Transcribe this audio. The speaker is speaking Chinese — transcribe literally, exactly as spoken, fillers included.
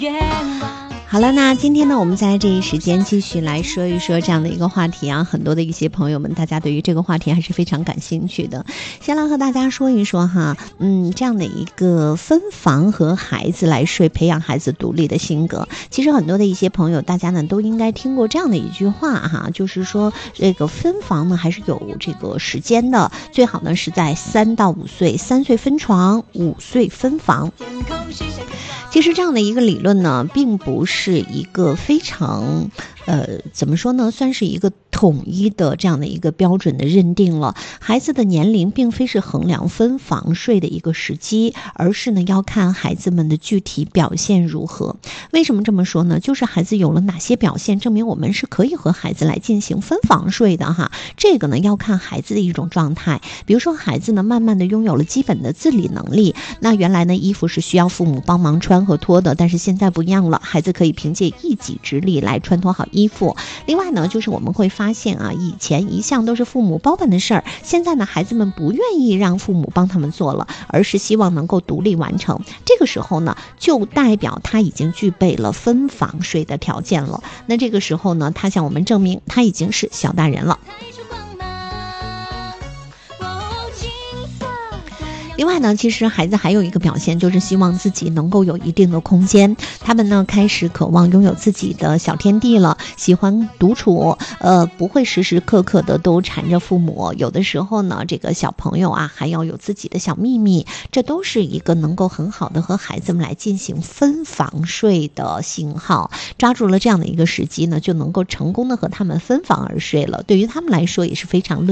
好了，那今天呢，我们在这一时间继续来说一说这样的一个话题啊，很多的一些朋友们，大家对于这个话题还是非常感兴趣的。先来和大家说一说哈，嗯，这样的一个分房和孩子来睡，培养孩子独立的性格。其实很多的一些朋友，大家呢都应该听过这样的一句话哈，就是说这个分房呢还是有这个时间的，最好呢是在三到五岁，三岁分床，五岁分房。其实这样的一个理论呢，并不是一个非常呃，怎么说呢，算是一个统一的这样的一个标准的认定了。孩子的年龄并非是衡量分房睡的一个时机，而是呢要看孩子们的具体表现如何。为什么这么说呢？就是孩子有了哪些表现，证明我们是可以和孩子来进行分房睡的哈。这个呢要看孩子的一种状态。比如说孩子呢慢慢的拥有了基本的自理能力，那原来呢衣服是需要父母帮忙穿和脱的，但是现在不一样了，孩子可以凭借一己之力来穿脱好衣服。另外呢，就是我们会发现啊，以前一向都是父母包办的事儿，现在呢，孩子们不愿意让父母帮他们做了，而是希望能够独立完成。这个时候呢，就代表他已经具备了分房睡的条件了。那这个时候呢，他向我们证明他已经是小大人了。另外呢，其实孩子还有一个表现，就是希望自己能够有一定的空间。他们呢开始渴望拥有自己的小天地了，喜欢独处，呃，不会时时刻刻的都缠着父母。有的时候呢，这个小朋友啊，还要有自己的小秘密，这都是一个能够很好的和孩子们来进行分房睡的信号。抓住了这样的一个时机呢，就能够成功的和他们分房而睡了。对于他们来说也是非常乐